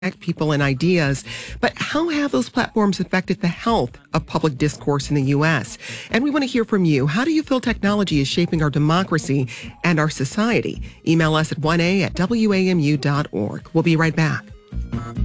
people and ideas. But how have those platforms affected the health of public discourse in the U.S.? And we want to hear from you. How do you feel technology is shaping our democracy and our society? Email us at 1a@wamu.org. We'll be right back.